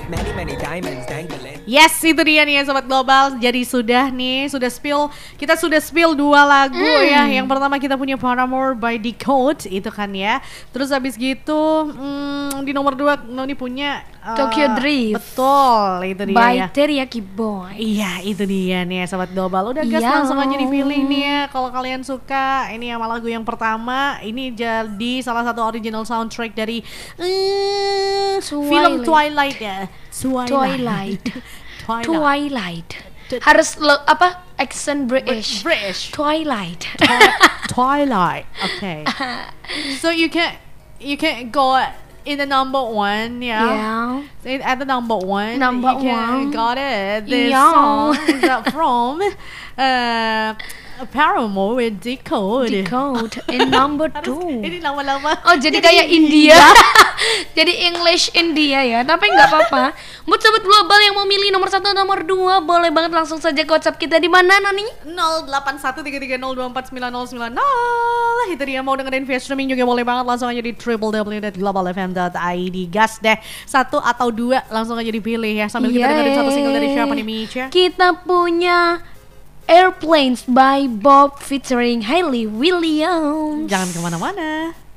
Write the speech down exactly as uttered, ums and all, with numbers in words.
Many many diamonds dangling. Yes, itu dia nih ya Sobat Global. Jadi sudah nih, sudah spill. Kita sudah spill dua lagu mm. ya. Yang pertama kita punya Paramore by Decode, itu kan ya. Terus habis gitu hmm, di nomor dua Noni punya uh, Tokyo Drift. Betul, itu dia by ya. Teriyaki Boy. Iya, itu dia nih ya Sobat Global. Udah gas, Iya. langsung aja dipilih nih ya. Kalau kalian suka, ini sama lagu yang pertama. Ini jadi salah satu original soundtrack dari uh, film Twilight ya. Twilight. Twilight. Twilight. Harus lo, apa? Accent British. British. Twilight. Twilight. Okay. So you can you can go in the number one, yeah. Yeah. At the number one, Number you can one. got it. This Yeah. song is uh, from uh, Paramore with Decode. Decode. In number Harus- two. Ini lama-lama. Oh jadi kayak India. Jadi English India ya. Tapi nggak apa-apa. Buat sobat global yang mau milih nomor satu nomor dua, boleh banget langsung saja ke WhatsApp kita di mana Nani? nol delapan satu tiga tiga nol dua empat sembilan nol sembilan nol. Itu dia, mau dengerin via streaming juga boleh banget, langsung aja di w w w dot global f m dot i d. Gas deh, satu atau dua langsung aja dipilih ya. Sambil kita dengerin satu single dari siapa nih Micha? Kita punya Airplanes by Bob featuring Hayley Williams. Jangan kemana-mana.